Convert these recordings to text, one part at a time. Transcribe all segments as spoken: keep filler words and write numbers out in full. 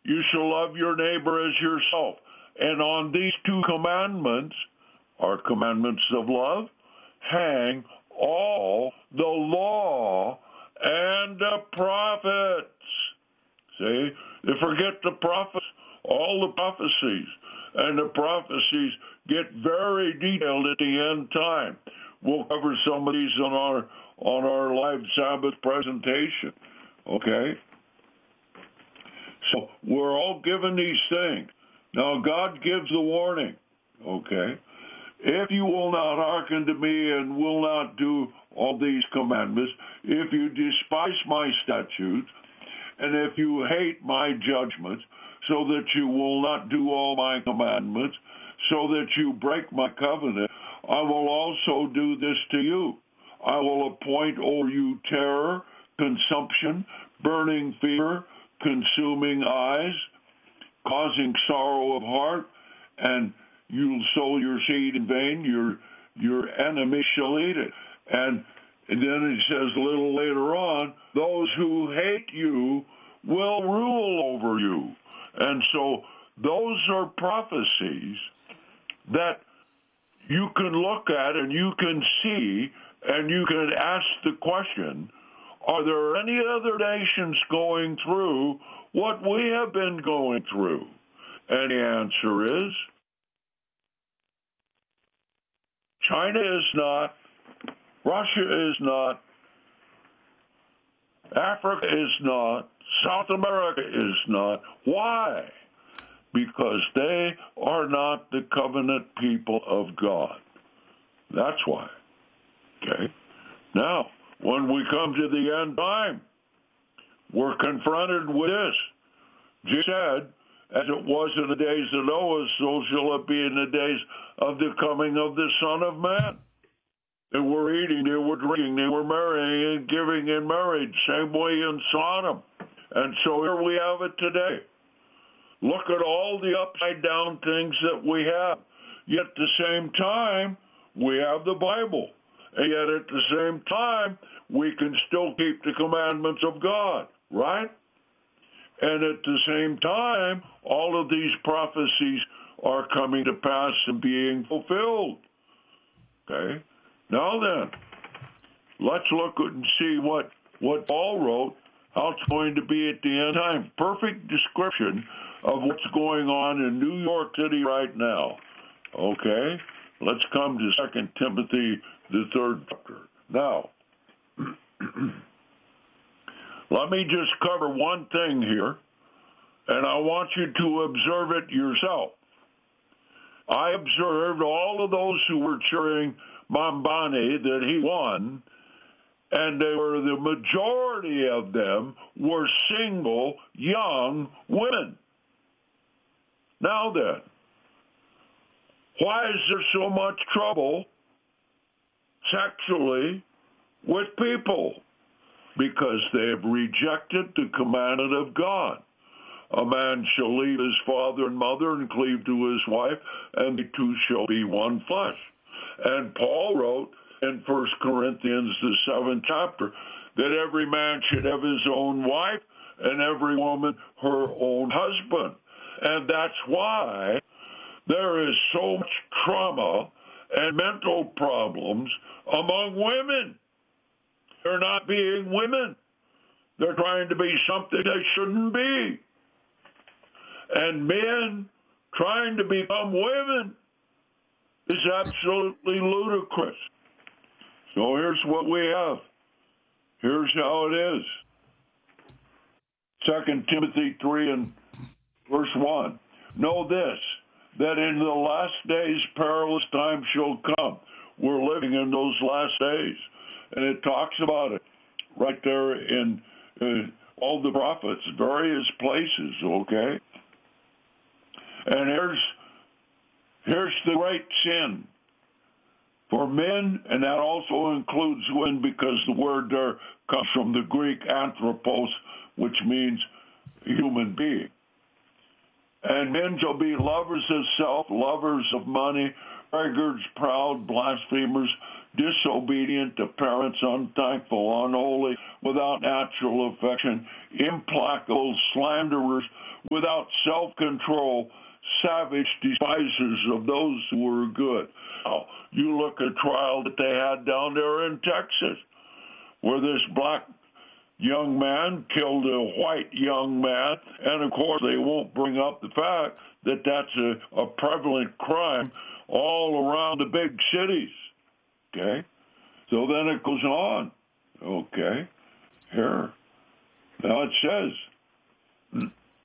You shall love your neighbor as yourself. And on these two commandments, our commandments of love, hang all the law and the prophets. See, they forget the prophets, all the prophecies, and the prophecies get very detailed at the end time. We'll cover some of these on our on our live Sabbath presentation. Okay? So we're all given these things. Now God gives the warning. Okay? If you will not hearken to me and will not do all these commandments, if you despise my statutes, and if you hate my judgments, so that you will not do all my commandments, so that you break my covenant, I will also do this to you. I will appoint over you terror, consumption, burning fever, consuming eyes, causing sorrow of heart, and you'll sow your seed in vain, your your enemy shall eat it. And, and then it says a little later on, those who hate you will rule over you. And so those are prophecies that you can look at and you can see and you can ask the question, are there any other nations going through what we have been going through? And the answer is, China is not, Russia is not, Africa is not, South America is not. Why? Because they are not the covenant people of God. That's why. Okay? Now, when we come to the end time, we're confronted with this. Jesus said, as it was in the days of Noah, so shall it be in the days of the coming of the Son of Man. They were eating, they were drinking, they were marrying and giving in marriage, same way in Sodom. And so here we have it today. Look at all the upside-down things that we have. Yet at the same time, we have the Bible. And yet at the same time, we can still keep the commandments of God, right? And at the same time, all of these prophecies are coming to pass and being fulfilled. Okay? Now then, let's look and see what, what Paul wrote, how it's going to be at the end time. Perfect description of what's going on in New York City right now. Okay? Let's come to Second Timothy, the third chapter. Now, let me just cover one thing here, and I want you to observe it yourself. I observed all of those who were cheering Mambani that he won, and they were the majority of them were single young women. Now then, why is there so much trouble sexually with people? Because they have rejected the commandment of God. A man shall leave his father and mother and cleave to his wife, and the two shall be one flesh. And Paul wrote in First Corinthians, the seventh chapter, that every man should have his own wife and every woman her own husband. And that's why there is so much trauma and mental problems among women. They're not being women. They're trying to be something they shouldn't be. And men trying to become women is absolutely ludicrous. So here's what we have. Here's how it is. Second Timothy three and verse one. Know this, that in the last days perilous times shall come. We're living in those last days. And it talks about it right there in uh, all the prophets, various places, okay? And here's, here's the great sin for men, and that also includes women because the word there comes from the Greek anthropos, which means human being. And men shall be lovers of self, lovers of money, braggarts, proud, blasphemers, disobedient to parents, unthankful, unholy, without natural affection, implacable, slanderers, without self-control, savage despisers of those who are good. Now, you look at a trial that they had down there in Texas, where this black young man killed a white young man, and of course they won't bring up the fact that that's a, a prevalent crime all around the big cities. Okay? So then it goes on. Okay? Here. Now it says,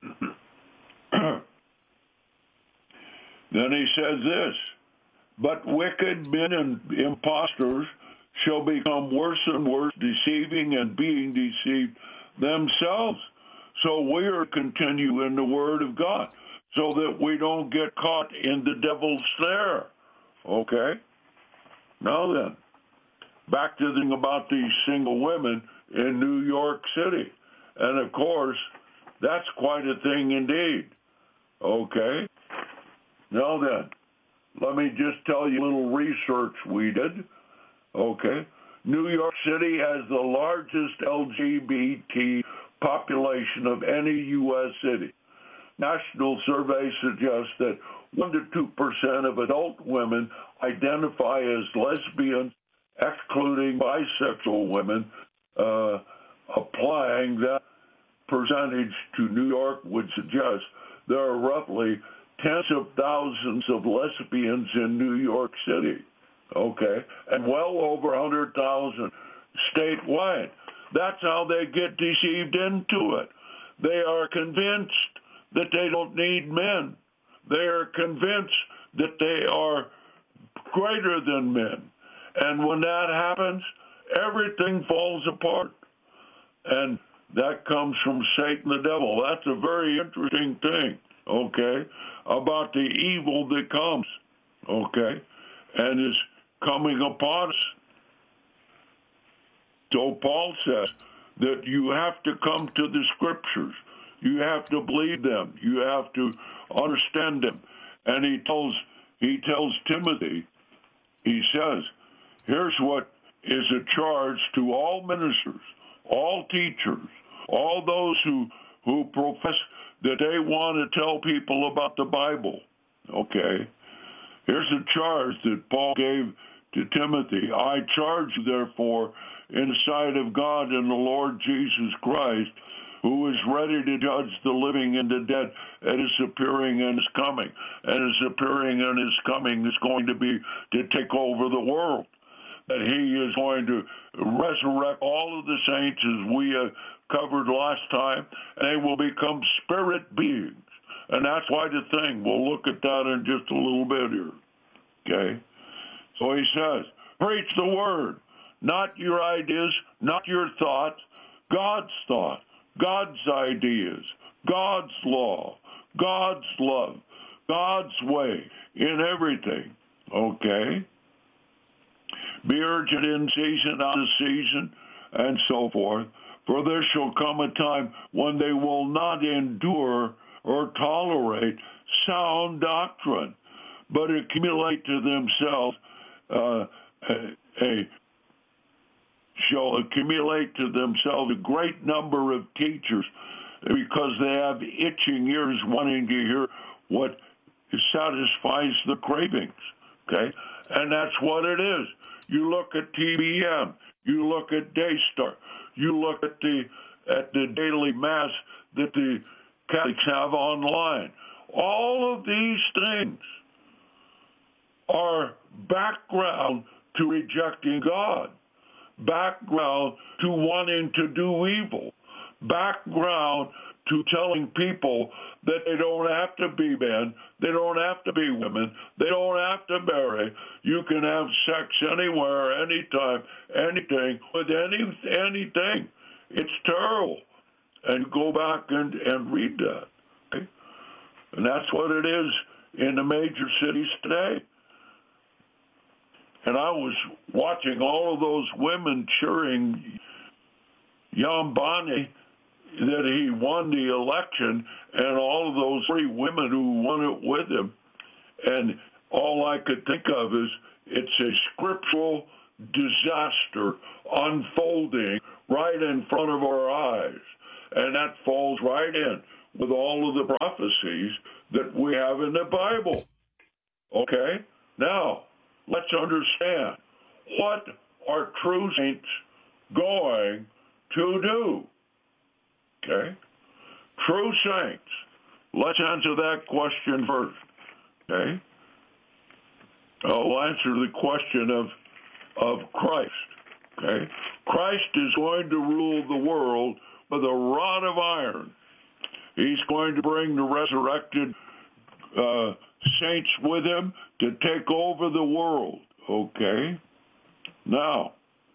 then he says this, but wicked men and impostors shall become worse and worse, deceiving and being deceived themselves. So we are to continue in the Word of God so that we don't get caught in the devil's snare. Okay? Now then, back to the thing about these single women in New York City. And of course, that's quite a thing indeed. Okay? Now then, let me just tell you a little research we did. Okay? New York City has the largest L G B T population of any U S city. National surveys suggest that one to two percent of adult women identify as lesbians, excluding bisexual women. Uh, applying that percentage to New York would suggest there are roughly tens of thousands of lesbians in New York City. Okay, and well over one hundred thousand statewide. That's how they get deceived into it. They are convinced that they don't need men. They are convinced that they are greater than men. And when that happens, everything falls apart. And that comes from Satan the devil. That's a very interesting thing, okay, about the evil that comes, okay, and is coming upon us. So Paul says that you have to come to the Scriptures. You have to believe them. You have to understand them. And he tells he tells Timothy, he says, here's what is a charge to all ministers, all teachers, all those who, who profess that they want to tell people about the Bible. Okay? Here's a charge that Paul gave to Timothy. I charge you, therefore, in the sight of God and the Lord Jesus Christ, who is ready to judge the living and the dead at his appearing and his coming. And his appearing and his coming is going to be to take over the world. That he is going to resurrect all of the saints, as we uh, covered last time, and they will become spirit beings. And that's quite a thing. We'll look at that in just a little bit here. Okay? So he says, preach the word, not your ideas, not your thoughts, God's thoughts, God's ideas, God's law, God's love, God's way in everything. Okay? Be urgent in season, out of season, and so forth. For there shall come a time when they will not endure or tolerate sound doctrine, but accumulate to themselves uh, a, a shall accumulate to themselves a great number of teachers, because they have itching ears wanting to hear what satisfies the cravings. Okay, and that's what it is. You look at T B M, you look at Daystar, you look at the at the daily mass that the Catholics have online. All of these things are background to rejecting God, background to wanting to do evil, background to telling people that they don't have to be men, they don't have to be women, they don't have to marry. You can have sex anywhere, anytime, anything, with any anything. It's terrible. And go back and, and read that. Okay? And that's what it is in the major cities today. And I was watching all of those women cheering Jan Bonny that he won the election, and all of those three women who won it with him. And all I could think of is it's a scriptural disaster unfolding right in front of our eyes. And that falls right in with all of the prophecies that we have in the Bible. Okay? Now, let's understand, what are true saints going to do? Okay? True saints. Let's answer that question first. Okay? I'll answer the question of, of Christ. Okay? Christ is going to rule the world with a rod of iron. He's going to bring the resurrected uh, saints with him to take over the world. Okay? Now,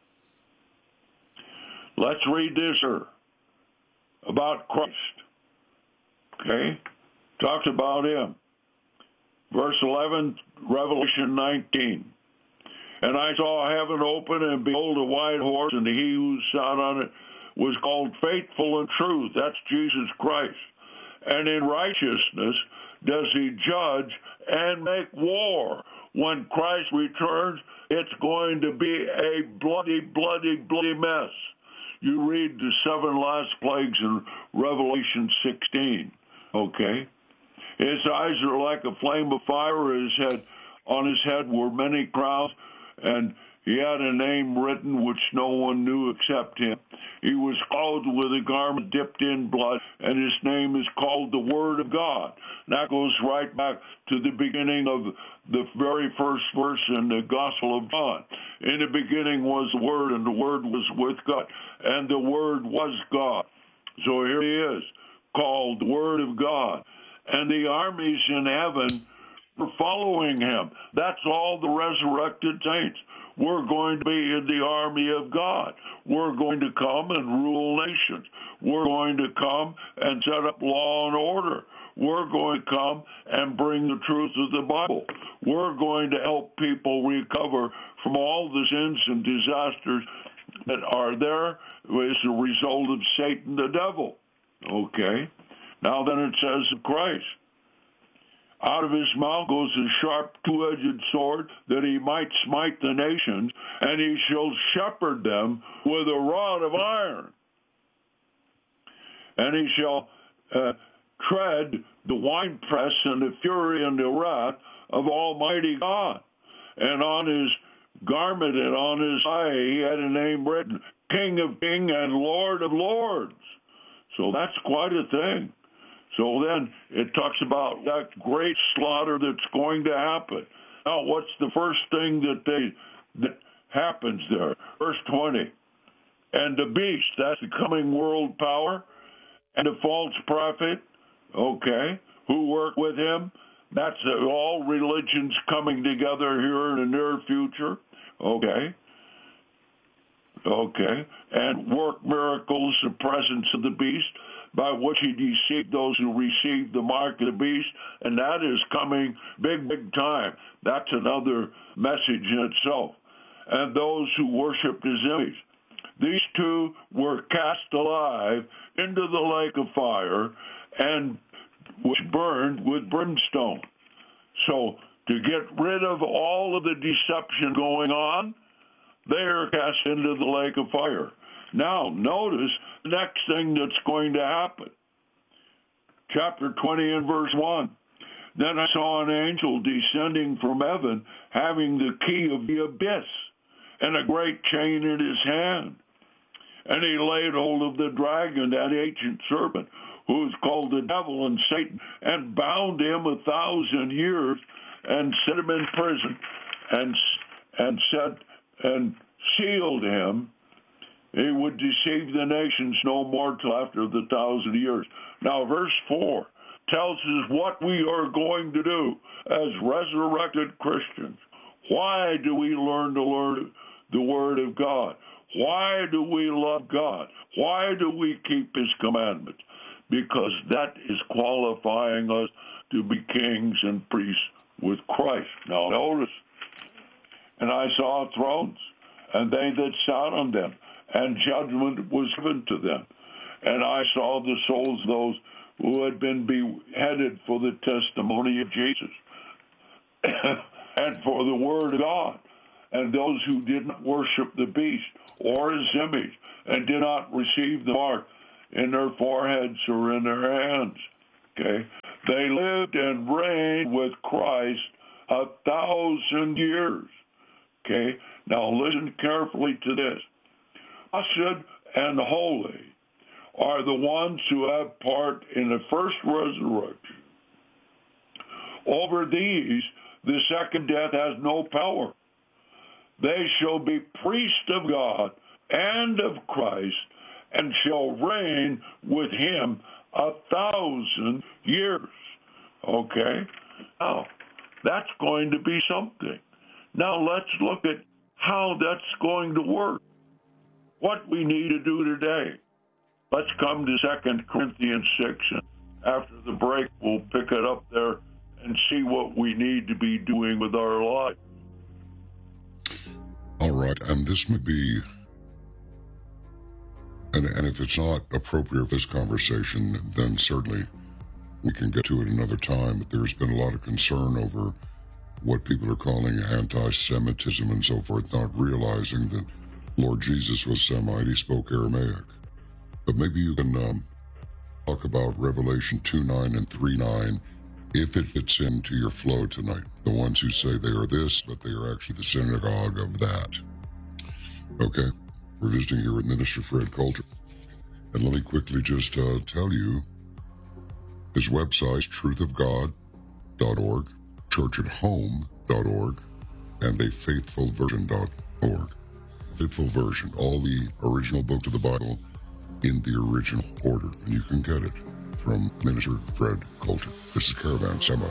let's read this here about Christ. Okay? Talks about him. Verse eleven, Revelation nineteen. And I saw heaven open, and behold, a white horse, and he who sat on it was called Faithful and True. That's Jesus Christ. And in righteousness does he judge and make war. When Christ returns, it's going to be a bloody, bloody, bloody mess. You read the seven last plagues in Revelation sixteen, okay? His eyes are like a flame of fire. His head, on his head were many crowns, and he had a name written which no one knew except him. He was clothed with a garment dipped in blood, and his name is called the Word of God. That goes right back to the beginning of the very first verse in the Gospel of John. In the beginning was the Word, and the Word was with God, and the Word was God. So here he is, called the Word of God. And the armies in heaven were following him. That's all the resurrected saints. We're going to be in the army of God. We're going to come and rule nations. We're going to come and set up law and order. We're going to come and bring the truth of the Bible. We're going to help people recover from all the sins and disasters that are there as a result of Satan the devil. Okay? Now then it says of Christ, out of his mouth goes a sharp two-edged sword, that he might smite the nations, and he shall shepherd them with a rod of iron. And he shall uh, tread the winepress and the fury and the wrath of Almighty God. And on his garment and on his thigh he had a name written, King of Kings and Lord of Lords. So that's quite a thing. So then it talks about that great slaughter that's going to happen. Now, what's the first thing that they that happens there? Verse twenty. And the beast, that's the coming world power, and the false prophet, okay, who work with him. That's all religions coming together here in the near future, okay. Okay, and work miracles, the presence of the beast, by which he deceived those who received the mark of the beast, and that is coming big, big time. That's another message in itself. And those who worshiped his image. These two were cast alive into the lake of fire, and which burned with brimstone. So to get rid of all of the deception going on, they are cast into the lake of fire. Now, notice the next thing that's going to happen. Chapter twenty and verse one. Then I saw an angel descending from heaven, having the key of the abyss, and a great chain in his hand. And he laid hold of the dragon, that ancient serpent, who is called the devil and Satan, and bound him a thousand years, and set him in prison, and and said and sealed him. He would deceive the nations no more till after the thousand years. Now, verse four tells us what we are going to do as resurrected Christians. Why do we learn to learn the Word of God? Why do we love God? Why do we keep his commandments? Because that is qualifying us to be kings and priests with Christ. Now, notice, and I saw thrones, and they that sat on them, and judgment was given to them. And I saw the souls of those who had been beheaded for the testimony of Jesus and for the Word of God, and those who did not worship the beast or his image and did not receive the mark in their foreheads or in their hands. Okay? They lived and reigned with Christ a thousand years. Okay? Now listen carefully to this. Blessed and holy are the ones who have part in the first resurrection. Over these, the second death has no power. They shall be priests of God and of Christ, and shall reign with him a thousand years. Okay? Now, that's going to be something. Now, let's look at how that's going to work. What we need to do today. Let's come to Second Corinthians six, and after the break, we'll pick it up there and see what we need to be doing with our life. All right, and this may be, and, and if it's not appropriate for this conversation, then certainly we can get to it another time, but there's been a lot of concern over what people are calling anti-Semitism and so forth, not realizing that Lord Jesus was Semite, he spoke Aramaic. But maybe you can um, talk about Revelation two nine and three nine, if it fits into your flow tonight. The ones who say they are this, but they are actually the synagogue of that. Okay, we're visiting here with Minister Fred Coulter. And let me quickly just uh, tell you, his website is truth of god dot org, church at home dot org, and a faithful version dot org. Faithful Version, all the original books of the Bible in the original order. And you can get it from Minister Fred Coulter. This is Caravan Semi.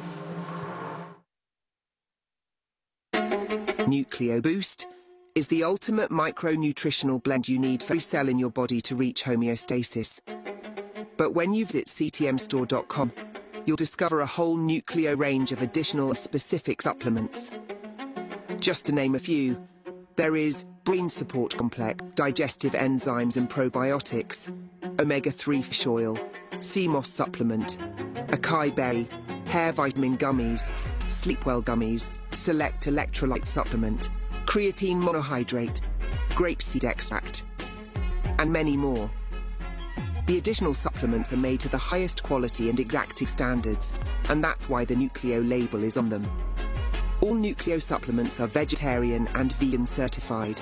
Nucleo Boost is the ultimate micronutritional blend you need for every cell in your body to reach homeostasis. But when you visit C T M store dot com, you'll discover a whole Nucleo range of additional specific supplements. Just to name a few, there is brain support complex, digestive enzymes and probiotics, omega three fish oil, sea moss supplement, acai berry, hair vitamin gummies, sleepwell gummies, select electrolyte supplement, creatine monohydrate, grapeseed extract, and many more. The additional supplements are made to the highest quality and exacting standards, and that's why the Nucleo label is on them. All Nucleo supplements are vegetarian and vegan certified.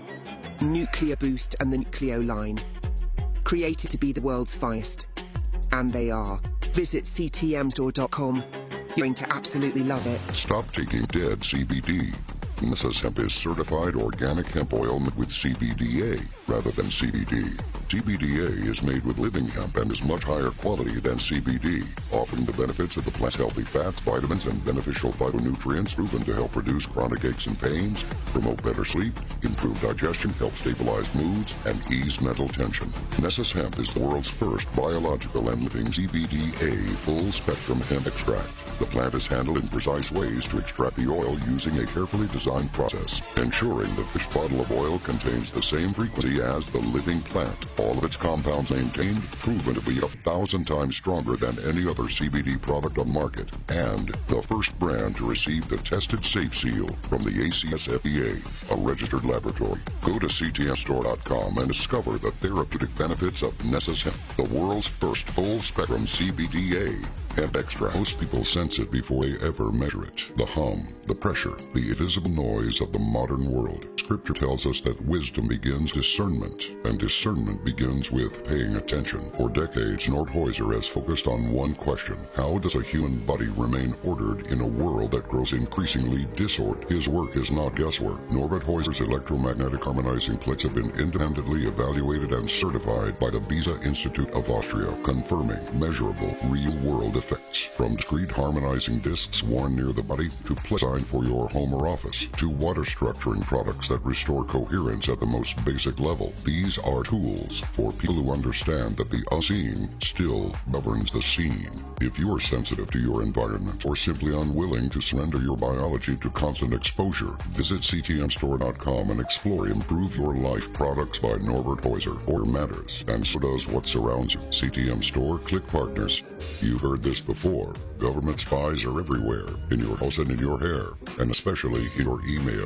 Nucleo Boost and the Nucleo line. Created to be the world's finest. And they are. Visit C T M store dot com. You're going to absolutely love it. Stop taking dead C B D. Nessus Hemp is certified organic hemp oil with C B D A rather than C B D. C B D A is made with living hemp and is much higher quality than C B D, offering the benefits of the plant's healthy fats, vitamins, and beneficial phytonutrients proven to help reduce chronic aches and pains, promote better sleep, improve digestion, help stabilize moods, and ease mental tension. Nessus Hemp is the world's first biological and living C B D A full-spectrum hemp extract. The plant is handled in precise ways to extract the oil using a carefully designed process, ensuring the fish bottle of oil contains the same frequency as the living plant. All of its compounds maintained, proven to be a thousand times stronger than any other C B D product on market, and the first brand to receive the Tested Safe seal from the A C S F D A, a registered laboratory. Go to C T M store dot com and discover the therapeutic benefits of Nessus Hemp, the world's first full-spectrum C B D A hemp extract. Most people sense it before they ever measure it. The hum, the pressure, the invisible noise of the modern world. Scripture tells us that wisdom begins discernment, and discernment begins with paying attention. For decades, Nordhäuser has focused on one question: how does a human body remain ordered in a world that grows increasingly disordered? His work is not guesswork. Norbert Heuser's electromagnetic harmonizing plates have been independently evaluated and certified by the Beza Institute of Austria, confirming measurable, real-world effects. From discrete harmonizing discs worn near the body, to plate designed for your home or office, to water structuring products that restore coherence at the most basic level. These are tools for people who understand that the unseen still governs the seen. If you are sensitive to your environment or simply unwilling to surrender your biology to constant exposure, visit C T M store dot com and explore Improve Your Life products by Norbert Heuser. Or matters, and so does what surrounds you. C T M Store, click partners. You've heard this before. Government spies are everywhere, in your house and in your hair, and especially in your email.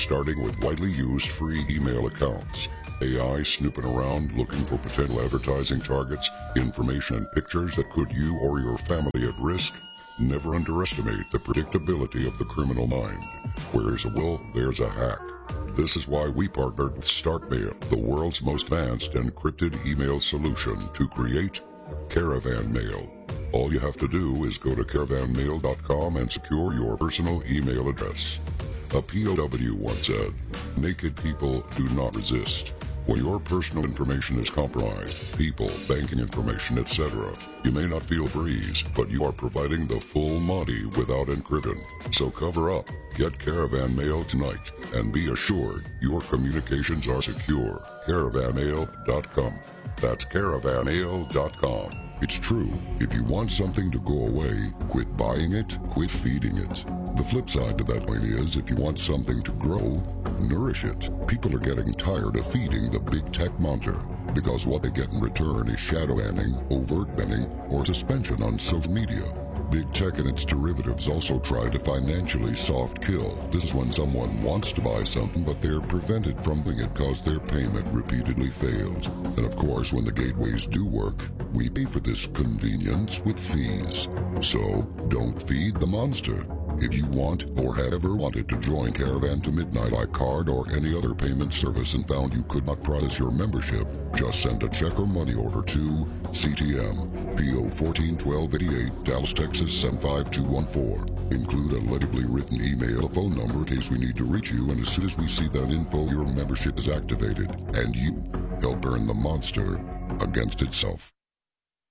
starting with widely used free email accounts. A I snooping around looking for potential advertising targets, information and pictures that put you or your family at risk. Never underestimate the predictability of the criminal mind. Where's a will, there's a hack. This is why we partnered with StarkMail, the world's most advanced encrypted email solution, to create Caravan Mail. All you have to do is go to caravan mail dot com and secure your personal email address. A P O W once said, "Naked people do not resist." When your personal information is compromised, people, banking information, et cetera, you may not feel breeze, but you are providing the full Monty without encryption. So cover up, get Caravan Mail tonight, and be assured your communications are secure. caravan mail dot com. That's caravan mail dot com. It's true, if you want something to go away, quit buying it, quit feeding it. The flip side to that coin is, if you want something to grow, nourish it. People are getting tired of feeding the big tech monster, because what they get in return is shadow banning, overt banning, or suspension on social media. Big tech and its derivatives also try to financially soft kill. This is when someone wants to buy something, but they're prevented from doing it because their payment repeatedly fails. And of course, when the gateways do work, we pay for this convenience with fees. So, don't feed the monster. If you want or have ever wanted to join Caravan to Midnight by card or any other payment service and found you could not process your membership, just send a check or money order to C T M, P O fourteen twelve eighty-eight, Dallas, Texas seven five two one four. Include a legibly written email, a phone number in case we need to reach you, and as soon as we see that info, your membership is activated, and you help burn the monster against itself.